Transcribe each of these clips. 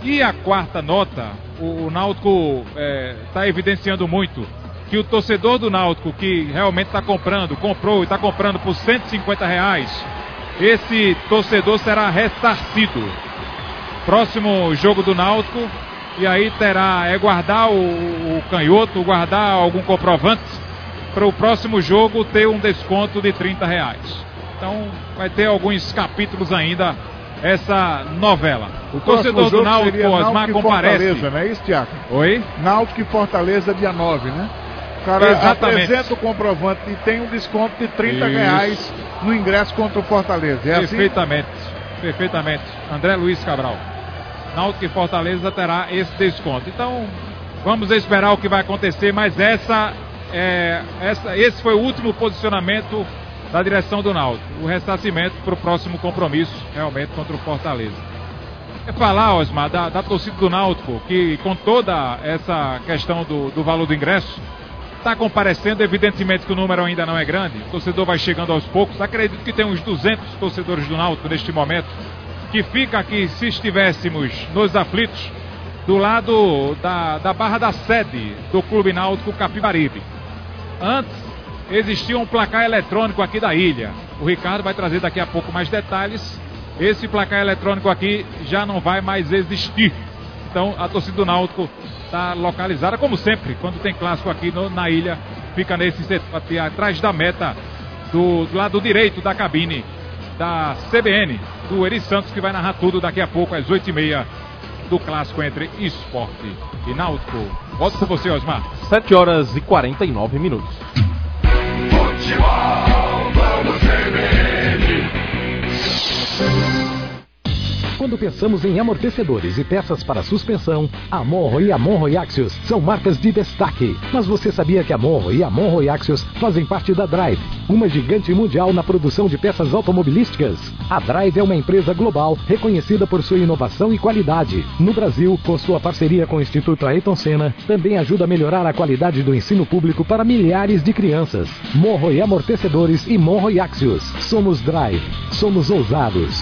E a quarta nota, o Náutico está evidenciando muito que o torcedor do Náutico, que realmente comprou e está comprando por R$150, esse torcedor será ressarcido. Próximo jogo do Náutico, e aí terá, guardar o canhoto, guardar algum comprovante, para o próximo jogo ter um desconto de R$30. Então vai ter alguns capítulos ainda essa novela. O torcedor do Náutico, Osmar, comparece. Fortaleza, não é isso, Tiago? Oi? Náutico e Fortaleza, dia 9, né? O cara apresenta o comprovante e tem um desconto de R$30 no ingresso contra o Fortaleza. É perfeitamente, assim? Perfeitamente. André Luiz Cabral. Náutico e Fortaleza terá esse desconto. Então, vamos esperar o que vai acontecer, mas esse foi o último posicionamento da direção do Náutico. O ressarcimento para o próximo compromisso, realmente, contra o Fortaleza. Falar, Osmar, da torcida do Náutico, que com toda essa questão do valor do ingresso, está comparecendo, evidentemente que o número ainda não é grande, o torcedor vai chegando aos poucos, acredito que tem uns 200 torcedores do Náutico neste momento, que fica aqui, se estivéssemos nos aflitos, do lado da barra da sede do Clube Náutico Capibaribe. Antes, existia um placar eletrônico aqui da ilha. O Ricardo vai trazer daqui a pouco mais detalhes. Esse placar eletrônico aqui já não vai mais existir. Então, a torcida do Náutico está localizada, como sempre, quando tem clássico aqui na ilha, fica nesse setor, atrás da meta, do lado direito da cabine da CBN, do Eri Santos, que vai narrar tudo daqui a pouco, às 8h30, do clássico entre Esporte e Náutico. Volto com você, Osmar. 7h49. Futebol, vamos CBN. Quando pensamos em amortecedores e peças para suspensão, a Monro e a Monro Axios são marcas de destaque. Mas você sabia que a Monro e a Monro Axios fazem parte da Drive, uma gigante mundial na produção de peças automobilísticas? A Drive é uma empresa global reconhecida por sua inovação e qualidade. No Brasil, com sua parceria com o Instituto Ayrton Senna, também ajuda a melhorar a qualidade do ensino público para milhares de crianças. Monro e Amortecedores e Monro Axios. Somos Drive. Somos ousados.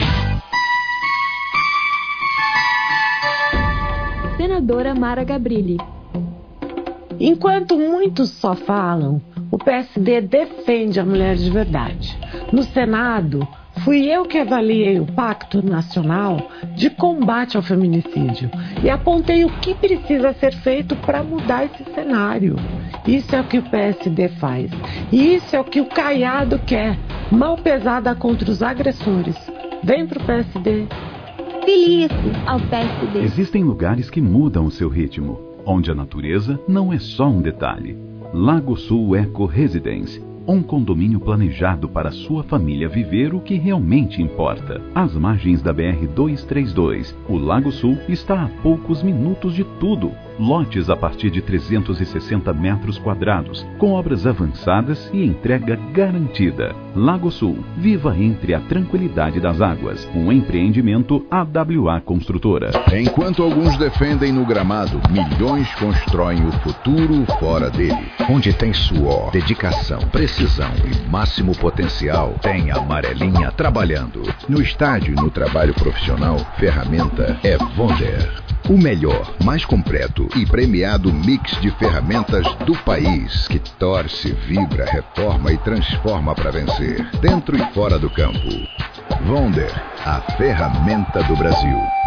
Senadora Mara Gabrilli. Enquanto muitos só falam, o PSD defende a mulher de verdade. No Senado, fui eu que avaliei o Pacto Nacional de Combate ao Feminicídio e apontei o que precisa ser feito para mudar esse cenário. Isso é o que o PSD faz. E isso é o que o Caiado quer. Mão pesada contra os agressores. Vem pro PSD. Feliz ao PSD. Existem lugares que mudam o seu ritmo, onde a natureza não é só um detalhe. Lago Sul Eco Residence, um condomínio planejado para sua família viver o que realmente importa. Às margens da BR-232, o Lago Sul está a poucos minutos de tudo. Lotes a partir de 360 metros quadrados, com obras avançadas e entrega garantida. Lago Sul, viva entre a tranquilidade das águas. Um empreendimento AWA Construtora. Enquanto alguns defendem no gramado, milhões constroem o futuro fora dele. Onde tem suor, dedicação, precisão e máximo potencial, tem a Amarelinha trabalhando. No estádio e no trabalho profissional, ferramenta é Wonder. O melhor, mais completo e premiado mix de ferramentas do país, que torce, vibra, reforma e transforma para vencer, dentro e fora do campo. Wonder, a ferramenta do Brasil.